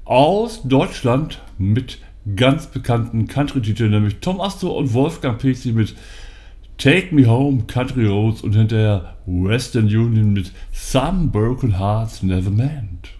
aus Deutschland mit ganz bekannten Country-Titeln, nämlich Tom Astor und Wolfgang Pecy mit Take Me Home, Country Roads und hinterher Western Union mit Some Broken Hearts Never Mend.